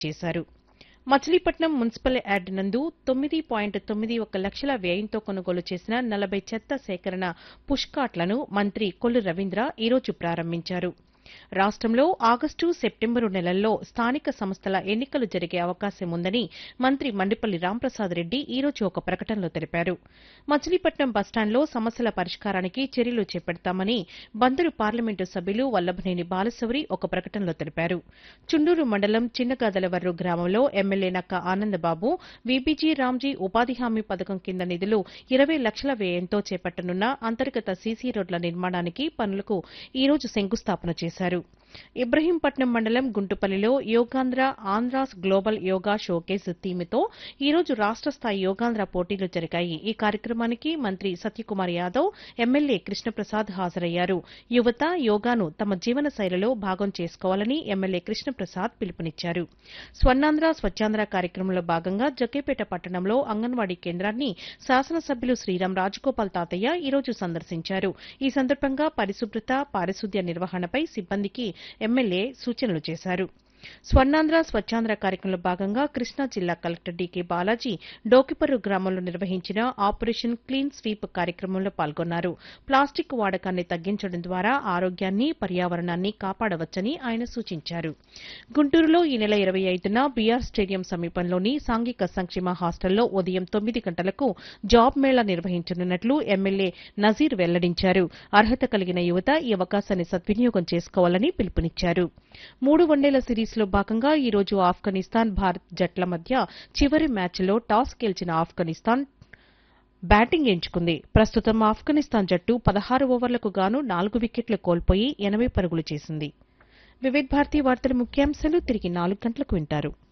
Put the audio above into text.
చేశారు. Machilipatnam municipal yard నందు 9.91 లక్షల వ్యయంతో కొనుగోలు చేసిన 40 చెత్త సేకరణ పుష్కాట్లను మంత్రి కొల్లు రవీంద్ర ఈరోజు ప్రారంభించారు. రాష్ట్రంలో ఆగస్టు, సెప్టెంబరు నెలల్లో స్థానిక సంస్థల ఎన్నికలు జరిగే అవకాశం ఉందని మంత్రి మండిపల్లి రాంప్రసాద్ రెడ్డి ఈరోజు ఒక ప్రకటనలో తెలిపారు. మచిలీపట్నం బస్టాండ్లో సమస్యల పరిష్కారానికి చర్యలు చేపడతామని బందరు పార్లమెంటు సభ్యులు వల్లభనేని బాలశౌరి ఒక ప్రకటనలో తెలిపారు. చుండూరు మండలం చిన్నగాదలవర్రు గ్రామంలో ఎమ్మెల్యే నక్క ఆనందబాబు వీబీజీ రామ్జీ ఉపాధి హామీ పథకం కింద నిధులు 20 లక్షల వ్యయంతో చేపట్టనున్న అంతర్గత సీసీ రోడ్ల నిర్మాణానికి పనులకు ఈరోజు శంకుస్థాపన చేశారు. ఇబ్రహీంపట్నం మండలం గుంటుపల్లిలో యోగాంధ్ర ఆంధ్రాస్ గ్లోబల్ యోగా షోకేస్ థీమ్తో ఈరోజు రాష్ట్ర స్థాయి యోగాంధ్ర పోటీలు జరిగాయి. ఈ కార్యక్రమానికి మంత్రి సత్యకుమార్ యాదవ్, ఎమ్మెల్యే కృష్ణప్రసాద్ హాజరయ్యారు. యువత యోగాను తమ జీవన శైలిలో భాగం చేసుకోవాలని ఎమ్మెల్యే కృష్ణప్రసాద్ పిలుపునిచ్చారు. స్వర్ణాంధ్ర స్వచ్ఛాంధ్ర కార్యక్రమంలో భాగంగా జగ్గేపేట పట్టణంలో అంగన్వాడీ కేంద్రాన్ని శాసనసభ్యులు శ్రీరాం రాజగోపాల్ తాతయ్య ఈరోజు సందర్శించారు. ఈ సందర్భంగా పరిశుభ్రత, పారిశుద్ధ్య నిర్వహణపై సిబ్బందికి ఎమ్మెల్యే సూచనలు చేశారు. స్వర్ణాంధ్ర స్వచ్ఛాంధ్ర కార్యక్రమంలో భాగంగా కృష్ణా జిల్లా కలెక్టర్ డీకే బాలాజీ డోకిపర్రు గ్రామంలో నిర్వహించిన ఆపరేషన్ క్లీన్ స్వీప్ కార్యక్రమంలో పాల్గొన్నారు. ప్లాస్టిక్ వాడకాన్ని తగ్గించడం ద్వారా ఆరోగ్యాన్ని, పర్యావరణాన్ని కాపాడవచ్చని ఆయన సూచించారు. గుంటూరులో ఈ నెల 25న బీఆర్ స్టేడియం సమీపంలోని సాంఘిక సంక్షేమ హాస్టల్లో ఉదయం 9 గంటలకు జాబ్ మేళా నిర్వహించనున్నట్లు ఎమ్మెల్యే నజీర్ వెల్లడించారు. అర్హత కలిగిన యువత ఈ అవకాశాన్ని సద్వినియోగం చేసుకోవాలని పిలుపునిచ్చారు. 3 వన్డేల సిరీస్లో భాగంగా ఈరోజు ఆఫ్ఘనిస్తాన్, భారత్ జట్ల మధ్య చివరి మ్యాచ్లో టాస్ గెలిచిన ఆఫ్ఘనిస్తాన్ బ్యాటింగ్ ఎంచుకుంది. ప్రస్తుతం ఆఫ్ఘనిస్తాన్ జట్టు 16 ఓవర్లకు గాను 4 వికెట్లు కోల్పోయి 80 పరుగులు చేసింది. వివిధ భారతి వార్తల ముఖ్యాంశాలు తిరిగి 4 గంటలకు వింటారు.